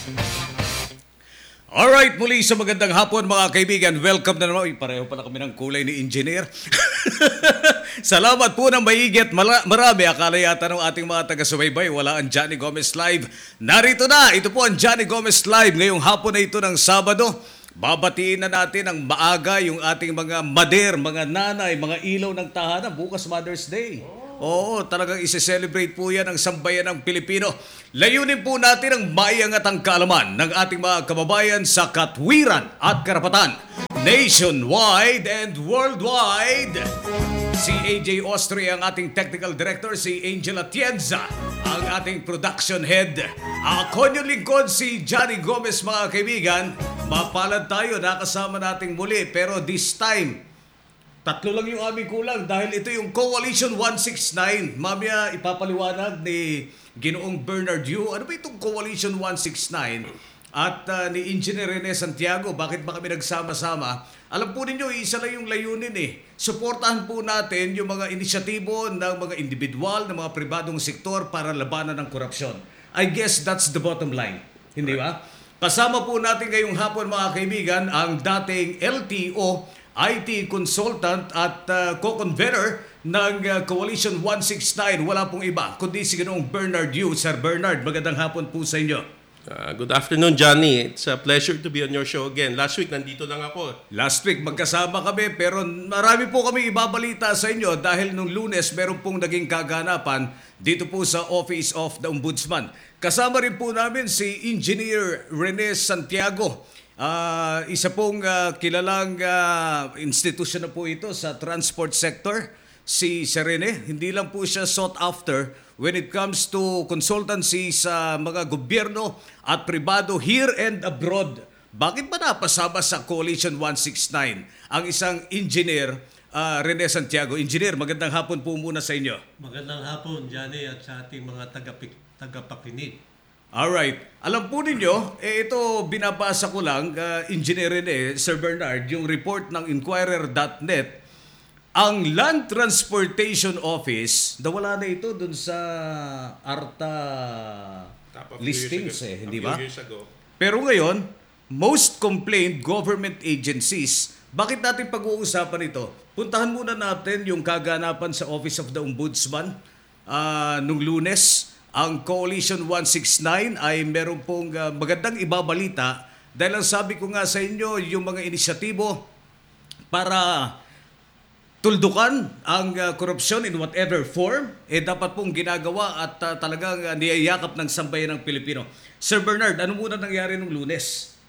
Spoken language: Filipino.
Alright, muli sa magandang hapon mga kaibigan. Welcome na naman. Uy, pareho pala kami ng kulay ni Engineer. Salamat po ng maigit. Marami. Akala yata ng ating mga taga-subaybay. Wala ang Johnny Gomez Live. Narito na. Ito po ang Johnny Gomez Live ngayong hapon na ito ng Sabado. Babatiin na natin ng maaga yung ating mga mader, mga nanay, mga ilaw ng tahanan. Bukas Mother's Day. Oo, talagang isi-celebrate po yan ang sambayan ng Pilipino. Layunin po natin ang maiangat ang kaalaman ng ating mga kababayan sa katwiran at karapatan. Nationwide and worldwide. Si AJ Austria ang ating technical director, si Angela Tienza ang ating production head. Ako yung lingkod si Johnny Gomez mga kaibigan. Mapalad tayo, nakasama nating muli pero this time tatlo lang yung aming kulang dahil ito yung Coalition 169. Mamaya ipapaliwanag ni Ginoong Bernard Yu. Ano ba itong Coalition 169? At ni Engineer Rene Santiago, bakit ba kami nagsama-sama? Alam po ninyo, isa lang yung layunin eh. Suportahan po natin yung mga inisyatibo ng mga individual, ng mga pribadong sektor para labanan ng korupsyon. I guess that's the bottom line. Hindi ba? Kasama po natin ngayong hapon mga kaibigan ang dating LTO IT consultant at co-convener ng Coalition 169. Wala pong iba kundi si Ginoong Bernard Yu. Sir Bernard, magandang hapon po sa inyo. Good afternoon, Johnny. It's a pleasure to be on your show again. Last week, nandito lang ako. Last week, magkasama kami pero marami po kami ibabalita sa inyo dahil nung Lunes, meron pong naging kaganapan dito po sa Office of the Ombudsman. Kasama rin po namin si Engineer Rene Santiago. Isa pong kilalang institusyon na po ito sa transport sector, si Rene. Hindi lang po siya sought after when it comes to consultancy sa mga gobyerno at pribado here and abroad. Bakit ba napasama sa Coalition 169 ang isang engineer, Rene Santiago? Engineer, magandang hapon po muna sa inyo. Magandang hapon, Johnny, at sa ating mga tagapakinig. Alright. Alam po ninyo, ito binabasa ko lang, Engineer Rene, Sir Bernard, yung report ng Inquirer.net, ang Land Transportation Office, nawala na ito dun sa ARTA listings hindi ba? Pero ngayon, most complained government agencies. Bakit natin pag-uusapan ito? Puntahan muna natin yung kaganapan sa Office of the Ombudsman nung Lunes. Ang Coalition 169 ay meron pong magandang ibabalita dahil ang sabi ko nga sa inyo, yung mga inisyatibo para tuldukan ang korupsyon in whatever form, dapat pong ginagawa at talagang niyayakap ng sambayan ng Pilipino. Sir Bernard, ano muna nangyari nung Lunes?